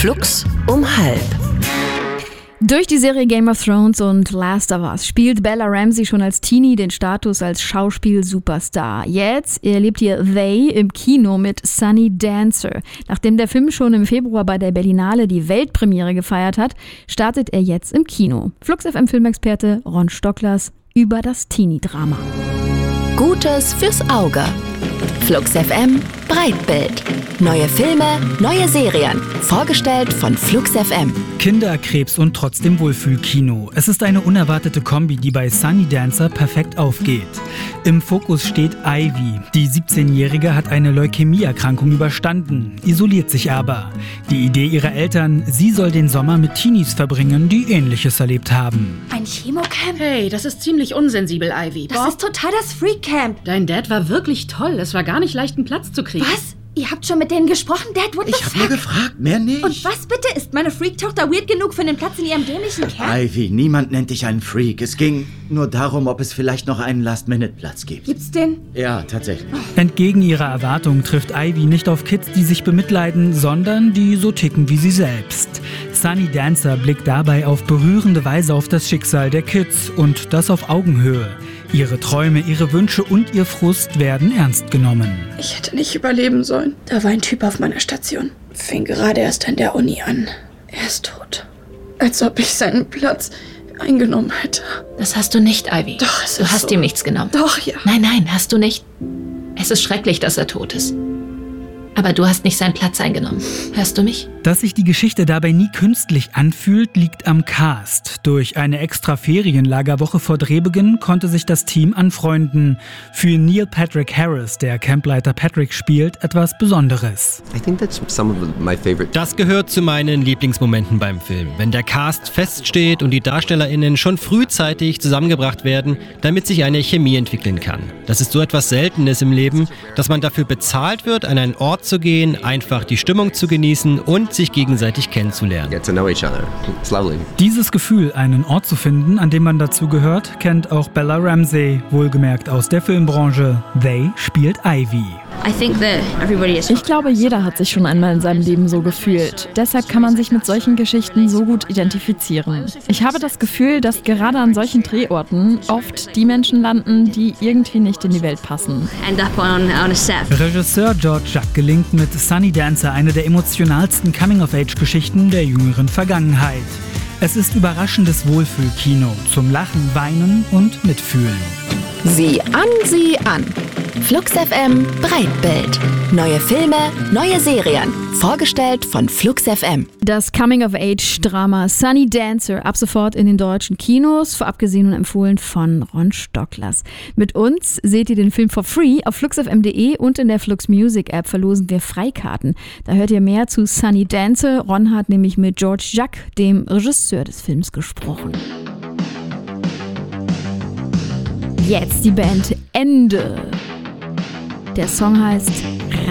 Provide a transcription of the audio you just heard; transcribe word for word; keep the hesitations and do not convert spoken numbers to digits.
Flux um halb. Durch die Serie Game of Thrones und Last of Us spielt Bella Ramsey schon als Teenie den Status als Schauspiel-Superstar. Jetzt erlebt ihr They im Kino mit Sunny Dancer. Nachdem der Film schon im Februar bei der Berlinale die Weltpremiere gefeiert hat, startet er jetzt im Kino. Flux F M Filmexperte Ron Stocklers über das Teenie-Drama. Gutes fürs Auge. Flux F M Breitbild. Neue Filme, neue Serien. Vorgestellt von Flux F M. Kinderkrebs und trotzdem Wohlfühlkino. Es ist eine unerwartete Kombi, die bei Sunny Dancer perfekt aufgeht. Im Fokus steht Ivy. Die siebzehnjährige hat eine Leukämieerkrankung überstanden, isoliert sich aber. Die Idee ihrer Eltern, sie soll den Sommer mit Teenies verbringen, die Ähnliches erlebt haben. Ein Chemocamp? Hey, das ist ziemlich unsensibel, Ivy. Das Bob, ist total das Freak-Camp. Dein Dad war wirklich toll. Es war gar nicht leicht, einen Platz zu kriegen. Was? Ihr habt schon mit denen gesprochen, Dad? What the Ich hab nur gefragt, mehr nicht. Und was bitte? Ist meine Freak-Tochter weird genug für einen Platz in ihrem dämlichen Camp? Ivy, niemand nennt dich einen Freak. Es ging nur darum, ob es vielleicht noch einen Last-Minute-Platz gibt. Gibt's den? Ja, tatsächlich. Entgegen ihrer Erwartung trifft Ivy nicht auf Kids, die sich bemitleiden, sondern die so ticken wie sie selbst. Sunny Dancer blickt dabei auf berührende Weise auf das Schicksal der Kids und das auf Augenhöhe. Ihre Träume, ihre Wünsche und ihr Frust werden ernst genommen. Ich hätte nicht überleben sollen. Da war ein Typ auf meiner Station. Fing gerade erst an der Uni an. Er ist tot. Als ob ich seinen Platz eingenommen hätte. Das hast du nicht, Ivy. Doch, es Du ist hast so. ihm nichts genommen. Doch, ja. Nein, nein, hast du nicht. Es ist schrecklich, dass er tot ist. Aber du hast nicht seinen Platz eingenommen. Hörst du mich? Dass sich die Geschichte dabei nie künstlich anfühlt, liegt am Cast. Durch eine extra Ferienlagerwoche vor Drehbeginn konnte sich das Team anfreunden. Für Neil Patrick Harris, der Campleiter Patrick spielt, etwas Besonderes. I think that's some of my favorite. Das gehört zu meinen Lieblingsmomenten beim Film, wenn der Cast feststeht und die DarstellerInnen schon frühzeitig zusammengebracht werden, damit sich eine Chemie entwickeln kann. Das ist so etwas Seltenes im Leben, dass man dafür bezahlt wird, an einen Ort zu gehen, einfach die Stimmung zu genießen und sich gegenseitig kennenzulernen. Get to know each other. It's lovely. Dieses Gefühl, einen Ort zu finden, an dem man dazugehört, kennt auch Bella Ramsey, wohlgemerkt aus der Filmbranche. They spielt Ivy. Ich glaube, jeder hat sich schon einmal in seinem Leben so gefühlt. Deshalb kann man sich mit solchen Geschichten so gut identifizieren. Ich habe das Gefühl, dass gerade an solchen Drehorten oft die Menschen landen, die irgendwie nicht in die Welt passen. Regisseur George Jacques gelingt mit Sunny Dancer eine der emotionalsten Coming-of-Age-Geschichten der jüngeren Vergangenheit. Es ist überraschendes Wohlfühlkino zum Lachen, Weinen und Mitfühlen. Sieh an, sieh an. Flux F M Breitbild. Neue Filme, neue Serien. Vorgestellt von Flux F M. Das Coming-of-Age-Drama Sunny Dancer ab sofort in den deutschen Kinos, vorab gesehen und empfohlen von Ron Stocklers. Mit uns seht ihr den Film for free auf flux f m punkt de und in der Flux Music App verlosen wir Freikarten. Da hört ihr mehr zu Sunny Dancer. Ron hat nämlich mit George Jacques, dem Regisseur des Films, gesprochen. Jetzt die Band Ende. Der Song heißt